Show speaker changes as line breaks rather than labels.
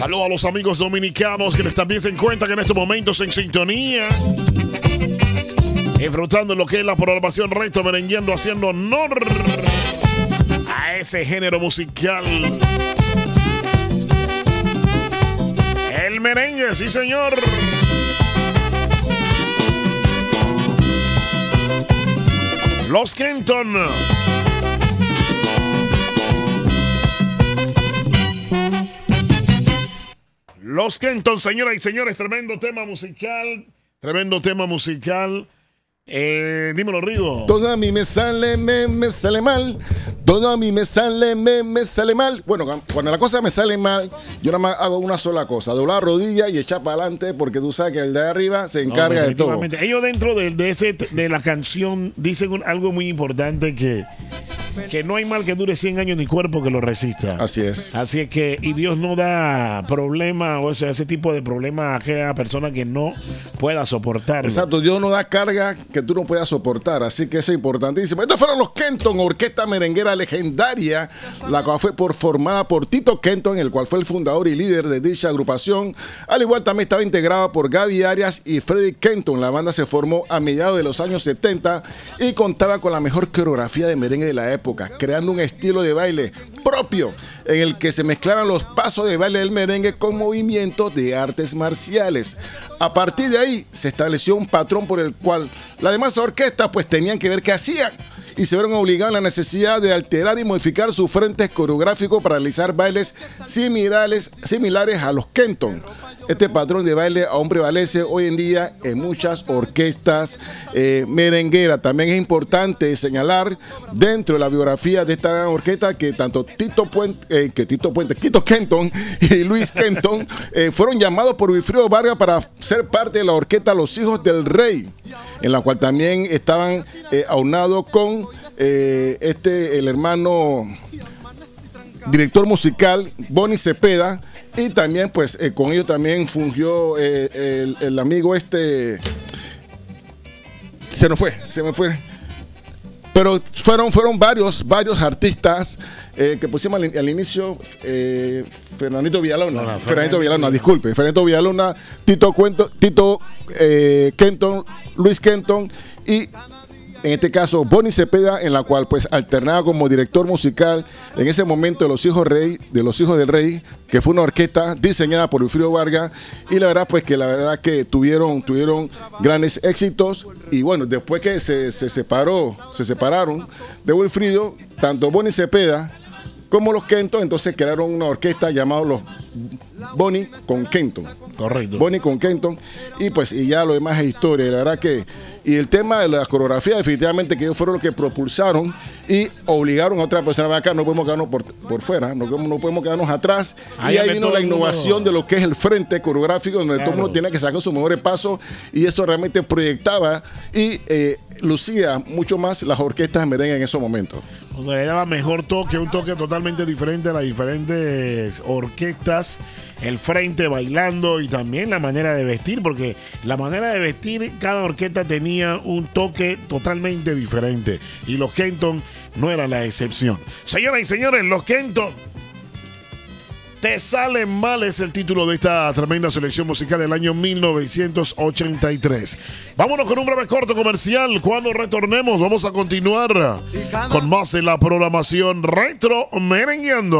Saludos a los amigos dominicanos que también se encuentran en estos momentos en sintonía, disfrutando lo que es la programación retro, merengueando, haciendo honor a ese género musical. El merengue, sí señor. Los Kenton. Los Kenton, señoras y señores, tremendo tema musical. Dímelo, Rigo.
Todo a mí me sale mal. Todo a mí me sale mal. Bueno, cuando la cosa me sale mal, yo nada más hago una sola cosa: doblar la rodilla y echar para adelante, porque tú sabes que el de arriba se encarga de todo.
Ellos dentro de la canción dicen algo muy importante, que no hay mal que dure 100 años ni cuerpo que lo resista.
Así es.
Así es que, y Dios no da problema, o sea, ese tipo de problema a aquella persona que no pueda soportar.
Exacto, Dios no da carga que tú no puedas soportar, así que eso es importantísimo. Estos fueron los Kenton, orquesta merenguera legendaria, la cual fue formada por Tito Kenton, el cual fue el fundador y líder de dicha agrupación. Al igual también estaba integrada por Gaby Arias y Freddy Kenton. La banda se formó a mediados de los años 70 y contaba con la mejor coreografía de merengue de la época, creando un estilo de baile propio en el que se mezclaban los pasos de baile del merengue con movimientos de artes marciales. A partir de ahí se estableció un patrón por el cual las demás orquestas pues tenían que ver qué hacían y se vieron obligados a la necesidad de alterar y modificar sus frentes coreográficos para realizar bailes similares a los Kenton. Este patrón de baile aún prevalece hoy en día en muchas orquestas merengueras. También es importante señalar dentro de la biografía de esta orquesta que tanto Tito Kenton y Luis Kenton fueron llamados por Wilfrido Vargas para ser parte de la orquesta Los Hijos del Rey, en la cual también estaban aunados con el hermano director musical Bonnie Cepeda. Y también, pues, con ellos también fungió el amigo se me fue. Pero fueron varios artistas que pusimos al inicio. Fernando Villalona, Tito Kenton, Luis Kenton y en este caso Bonnie Cepeda, en la cual pues alternaba como director musical en ese momento de Los Hijos del Rey, que fue una orquesta diseñada por Wilfrido Vargas, y la verdad que tuvieron grandes éxitos. Y bueno, después que se separaron de Wilfrido, tanto Bonnie Cepeda como los Kenton, entonces crearon una orquesta llamada los Bonnie con Kenton.
Correcto.
Bonnie con Kenton, y ya lo demás es historia. La verdad que, y el tema de la coreografía, definitivamente que ellos fueron los que propulsaron y obligaron a otra persona acá. No podemos quedarnos por fuera, no podemos quedarnos atrás. Y ahí vino la innovación de lo que es el frente coreográfico, donde todo el mundo tiene que sacar sus mejores pasos, y eso realmente proyectaba y lucía mucho más las orquestas de merengue en esos momentos.
O sea, le daba mejor toque, un toque totalmente diferente a las diferentes orquestas, el frente bailando y también la manera de vestir, porque la manera de vestir, cada orquesta tenía un toque totalmente diferente, y los Kenton no era la excepción. Señoras y señores, los Kenton, Te sale mal es el título de esta tremenda selección musical del año 1983. Vámonos con un breve corto comercial. Cuando retornemos vamos a continuar con más de la programación Retro Merengueando.